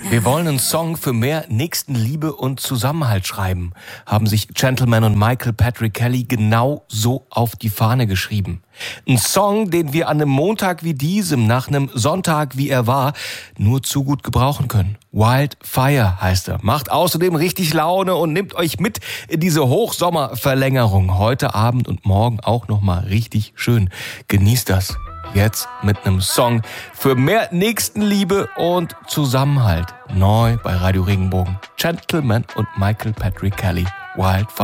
Wir wollen einen Song für mehr Nächstenliebe und Zusammenhalt schreiben, haben sich Gentleman und Michael Patrick Kelly genau so auf die Fahne geschrieben. Ein Song, den wir an einem Montag wie diesem, nach einem Sonntag wie er war, nur zu gut gebrauchen können. Wildfire heißt er. Macht außerdem richtig Laune und nimmt euch mit in diese Hochsommerverlängerung. Heute Abend und morgen auch nochmal richtig schön. Genießt das. Jetzt mit einem Song für mehr Nächstenliebe und Zusammenhalt. Neu bei Radio Regenbogen. Gentleman und Michael Patrick Kelly. Wildfire.